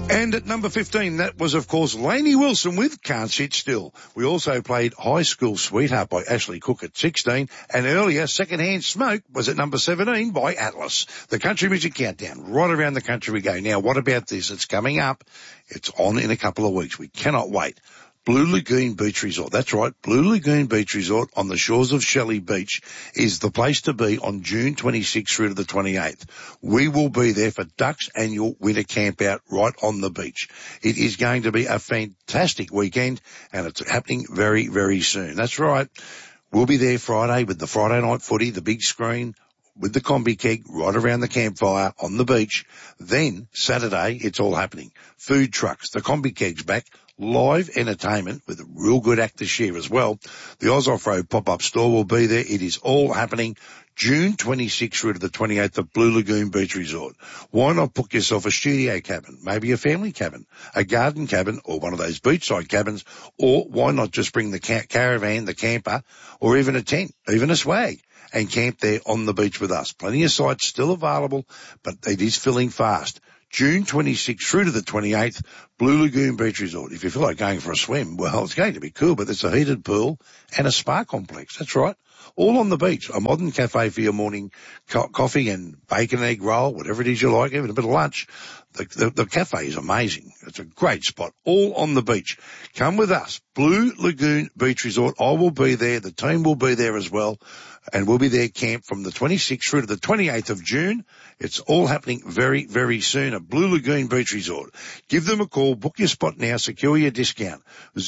And at number 15, that was, of course, Lainey Wilson with Can't Sit Still. We also played High School Sweetheart by Ashley Cook at 16. And earlier, Secondhand Smoke was at number 17 by Atlas. The Country Music Countdown. Right around the country we go. Now, what about this? It's coming up. It's on in a couple of weeks. We cannot wait. Blue Lagoon Beach Resort. That's right. Blue Lagoon Beach Resort on the shores of Shelley Beach is the place to be on June 26th through to the 28th. We will be there for Duck's annual winter camp out right on the beach. It is going to be a fantastic weekend and it's happening very, very soon. That's right. We'll be there Friday with the Friday night footy, the big screen, with the combi keg right around the campfire on the beach. Then Saturday, it's all happening. Food trucks, the combi kegs back, live entertainment with a real good act this year as well. The Oz Off-Road pop-up store will be there. It is all happening June 26th through to the 28th at Blue Lagoon Beach Resort. Why not book yourself a studio cabin, maybe a family cabin, a garden cabin, or one of those beachside cabins, or why not just bring the caravan, the camper, or even a tent, even a swag, and camp there on the beach with us. Plenty of sites still available, but it is filling fast. June 26th through to the 28th, Blue Lagoon Beach Resort. If you feel like going for a swim, well, it's going to be cool, but there's a heated pool and a spa complex. That's right. All on the beach. A modern cafe for your morning coffee and bacon, egg roll, whatever it is you like, even a bit of lunch. The cafe is amazing. It's a great spot. All on the beach. Come with us. Blue Lagoon Beach Resort. I will be there. The team will be there as well. And we'll be there camp from the 26th through to the 28th of June. It's all happening very, very soon at Blue Lagoon Beach Resort. Give them a call. Book your spot now. Secure your discount.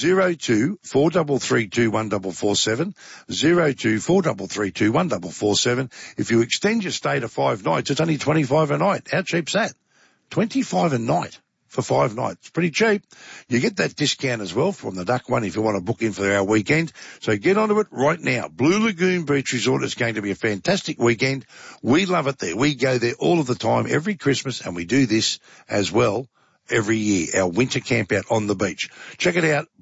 02 4332 1447. 02 4332 1447. If you extend your stay to 5 nights, it's only $25 a night. How cheap's that? $25 a night for 5 nights. Pretty cheap. You get that discount as well from the Duck One if you want to book in for our weekend. So get onto it right now. Blue Lagoon Beach Resort is going to be a fantastic weekend. We love it there. We go there all of the time, every Christmas, and we do this as well every year, our winter camp out on the beach. Check it out,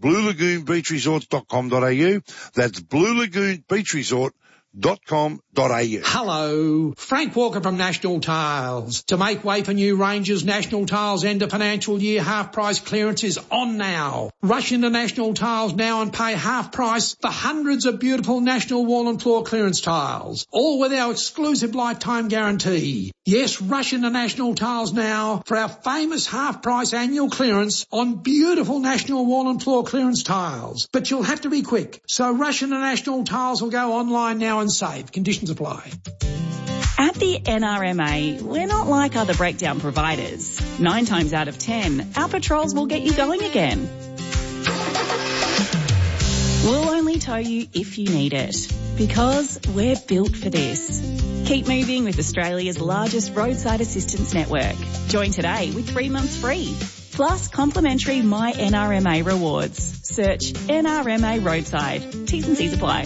bluelagoonbeachresorts.com.au. That's Blue Lagoon Beach Resort. .com.au. Hello, Frank Walker from National Tiles. To make way for new ranges, National Tiles end of financial year half price clearance is on now. Rush into National Tiles now and pay half price for hundreds of beautiful National wall and floor clearance tiles, all with our exclusive lifetime guarantee. Yes, rush into National Tiles now for our famous half price annual clearance on beautiful National wall and floor clearance tiles. But you'll have to be quick, so rush into National Tiles or go online now and save. Conditions apply. At the NRMA, we're not like other breakdown providers. 9 times out of 10, our patrols will get you going again. We'll only tow you if you need it, because we're built for this. Keep moving with Australia's largest roadside assistance network. Join today with 3 months free. Plus complimentary My NRMA rewards. Search NRMA Roadside. T's and C's apply.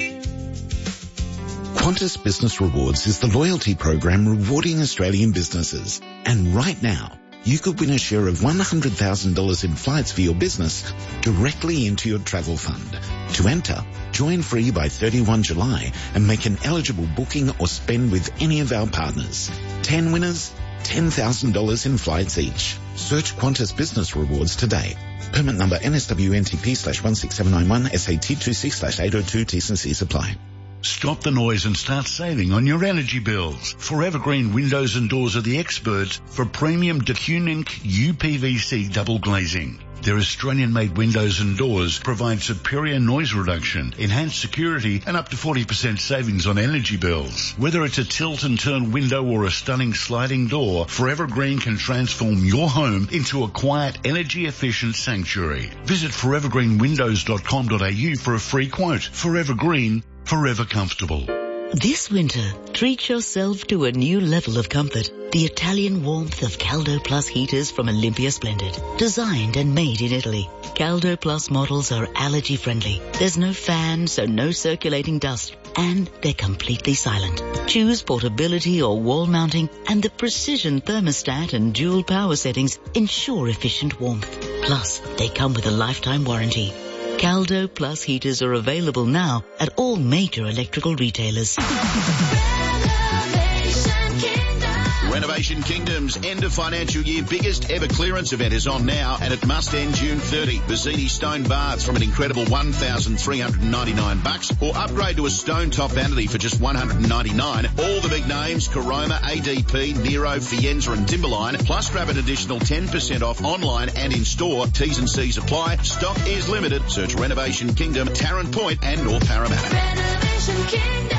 Qantas Business Rewards is the loyalty program rewarding Australian businesses. And right now, you could win a share of $100,000 in flights for your business directly into your travel fund. To enter, join free by 31 July and make an eligible booking or spend with any of our partners. 10 winners, $10,000 in flights each. Search Qantas Business Rewards today. Permit number NSWNTP/16791 SAT26/802 T's and C's apply. Stop the noise and start saving on your energy bills. Forever Green Windows and Doors are the experts for premium DeCunink UPVC double glazing. Their Australian-made windows and doors provide superior noise reduction, enhanced security, and up to 40% savings on energy bills. Whether it's a tilt and turn window or a stunning sliding door, Forever Green can transform your home into a quiet, energy-efficient sanctuary. Visit forevergreenwindows.com.au for a free quote. Forever Green, forever comfortable. This winter, treat yourself to a new level of comfort. The Italian warmth of Caldo Plus heaters from Olympia Splendid. Designed and made in Italy. Caldo Plus models are allergy friendly. There's no fan, so no circulating dust. And they're completely silent. Choose portability or wall mounting, and the precision thermostat and dual power settings ensure efficient warmth. Plus, they come with a lifetime warranty. Caldo Plus heaters are available now at all major electrical retailers. Renovation Kingdom's end of financial year biggest ever clearance event is on now, and it must end June 30. Visiti stone baths from an incredible $1,399, or upgrade to a stone top vanity for just $199. All the big names, Caroma, ADP, Nero, Fienza and Timberline, plus grab an additional 10% off online and in store. T's and C's apply. Stock is limited. Search Renovation Kingdom, Tarrant Point and North Parramatta. Renovation Kingdom.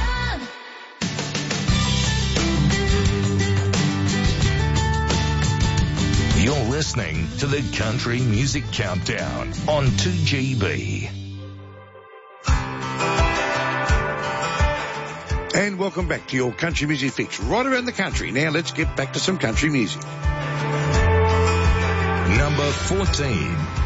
You're listening to the Country Music Countdown on 2GB. And welcome back to your country music fix right around the country. Now let's get back to some country music. Number 14.